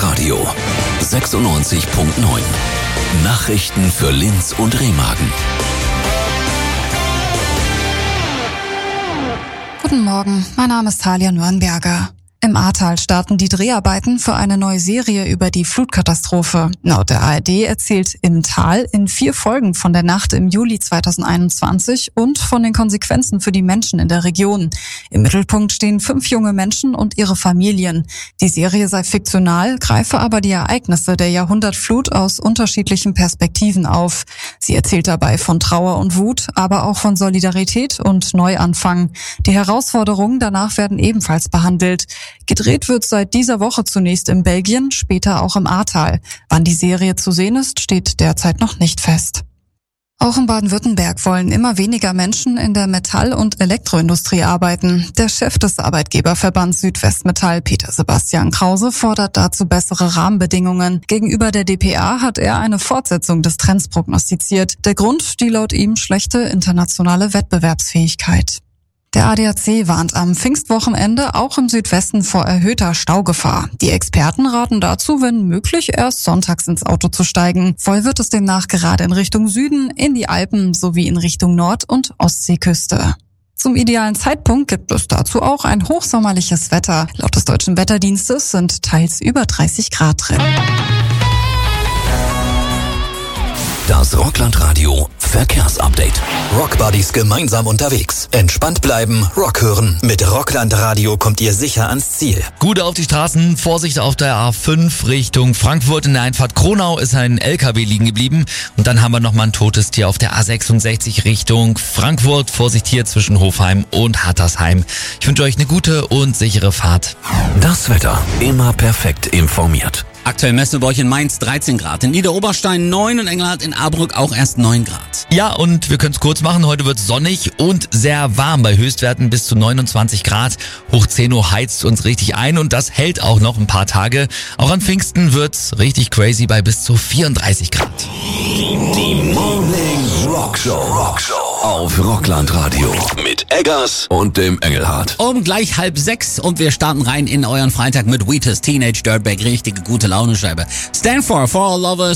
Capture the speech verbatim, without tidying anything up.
Radio sechsundneunzig Komma neun. Nachrichten für Linz und Remagen. Guten Morgen, mein Name ist Talia Nürnberger. Im Ahrtal starten die Dreharbeiten für eine neue Serie über die Flutkatastrophe. Laut der A R D erzählt Im Tal in vier Folgen von der Nacht im Juli zweitausendeinundzwanzig und von den Konsequenzen für die Menschen in der Region. Im Mittelpunkt stehen fünf junge Menschen und ihre Familien. Die Serie sei fiktional, greife aber die Ereignisse der Jahrhundertflut aus unterschiedlichen Perspektiven auf. Sie erzählt dabei von Trauer und Wut, aber auch von Solidarität und Neuanfang. Die Herausforderungen danach werden ebenfalls behandelt. Gedreht wird seit dieser Woche zunächst in Belgien, später auch im Ahrtal. Wann die Serie zu sehen ist, steht derzeit noch nicht fest. Auch in Baden-Württemberg wollen immer weniger Menschen in der Metall- und Elektroindustrie arbeiten. Der Chef des Arbeitgeberverbands Südwestmetall, Peter Sebastian Krause, fordert dazu bessere Rahmenbedingungen. Gegenüber der D P A hat er eine Fortsetzung des Trends prognostiziert. Der Grund, die laut ihm schlechte internationale Wettbewerbsfähigkeit. Der A D A C warnt am Pfingstwochenende auch im Südwesten vor erhöhter Staugefahr. Die Experten raten dazu, wenn möglich, erst sonntags ins Auto zu steigen. Voll wird es demnach gerade in Richtung Süden, in die Alpen sowie in Richtung Nord- und Ostseeküste. Zum idealen Zeitpunkt gibt es dazu auch ein hochsommerliches Wetter. Laut des Deutschen Wetterdienstes sind teils über dreißig Grad drin. Das Rockland-Radio Verkehrsupdate. Rockbuddies gemeinsam unterwegs. Entspannt bleiben, Rock hören. Mit Rockland-Radio kommt ihr sicher ans Ziel. Gut auf die Straßen, Vorsicht auf der A fünf Richtung Frankfurt. In der Einfahrt Kronau ist ein L K W liegen geblieben. Und dann haben wir nochmal ein totes Tier auf der A sechsundsechzig Richtung Frankfurt. Vorsicht hier zwischen Hofheim und Hattersheim. Ich wünsche euch eine gute und sichere Fahrt. Das Wetter immer perfekt informiert. Aktuell messen wir bei euch in Mainz dreizehn Grad, in Niederoberstein neun und Engelhardt in Ahrbrück auch erst neun Grad. Ja, und wir können es kurz machen. Heute wird sonnig und sehr warm bei Höchstwerten bis zu neunundzwanzig Grad. Hoch zehn Uhr heizt uns richtig ein und das hält auch noch ein paar Tage. Auch an Pfingsten wird's richtig crazy bei bis zu vierunddreißig Grad. Die Morning Rock Show. Rock Show auf Rockland Radio mit Eggers und dem Engelhardt. Um gleich halb sechs und wir starten rein in euren Freitag mit Wheatus Teenage Dirtbag. Richtige gute Laune-Scheibe. Stand for, for all lovers.